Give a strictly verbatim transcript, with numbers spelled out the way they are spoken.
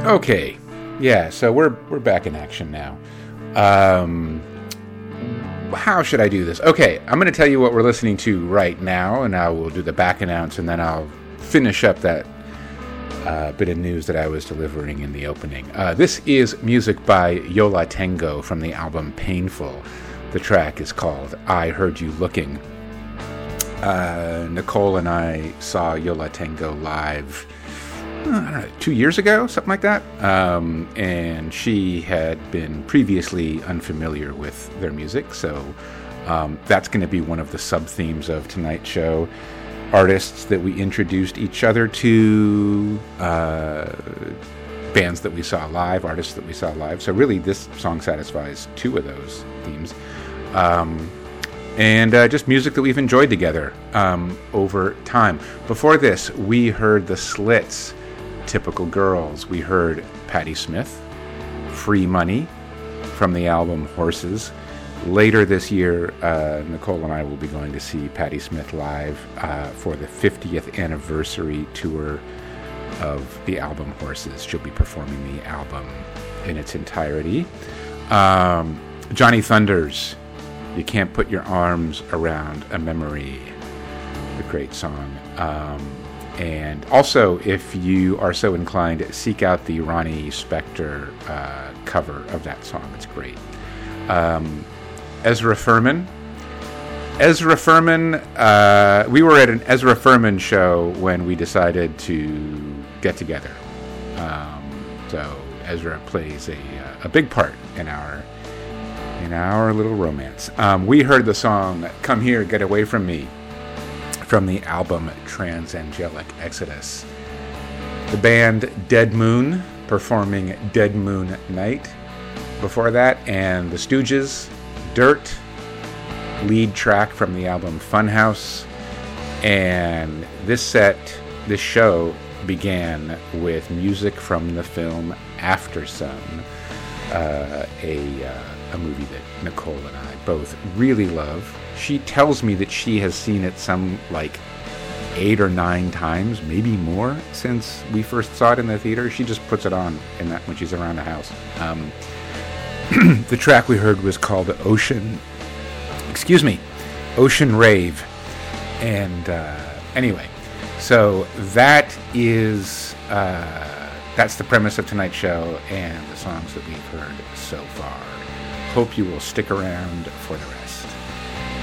Okay, yeah, so we're we're back in action now. Um, how should I do this? Okay, I'm going to tell you what we're listening to right now, and I will do the back announce, and then I'll finish up that uh, bit of news that I was delivering in the opening. Uh, this is music by Yo La Tengo from the album Painful. The track is called I Heard You Looking. Uh, Nicole and I saw Yo La Tengo live I don't know, two years ago, something like that. Um, and she had been previously unfamiliar with their music, so um, that's going to be one of the sub-themes of tonight's show. Artists that we introduced each other to, uh, bands that we saw live, artists that we saw live. So really, this song satisfies two of those themes. Um, and uh, just music that we've enjoyed together um, over time. Before this, we heard the Slits, Typical Girls. We heard Patti Smith, Free Money, from the album Horses. Later this year, uh, Nicole and I will be going to see Patti Smith live uh, for the fiftieth anniversary tour of the album Horses. She'll be performing the album in its entirety. Um, Johnny Thunders, You Can't Put Your Arms Around a Memory. A great song. Um, And also, if you are so inclined, seek out the Ronnie Spector uh, cover of that song. It's great. Um, Ezra Furman. Ezra Furman, uh, we were at an Ezra Furman show when we decided to get together. Um, so Ezra plays a, a big part in our in our little romance. Um, we heard the song Come Here, Get Away From Me, from the album Transangelic Exodus. The band Dead Moon performing Dead Moon Night before that, and the Stooges, Dirt, lead track from the album Funhouse. And this set, this show began with music from the film After Sun, uh, a, uh, a movie that Nicole and I both really love. She tells me that she has seen it some like eight or nine times, maybe more, since we first saw it in the theater. She just puts it on in that when she's around the house. Um, the track we heard was called Ocean, excuse me, Ocean Rave. And uh, anyway, so that is, uh, that's the premise of tonight's show and the songs that we've heard so far. Hope you will stick around for the rest.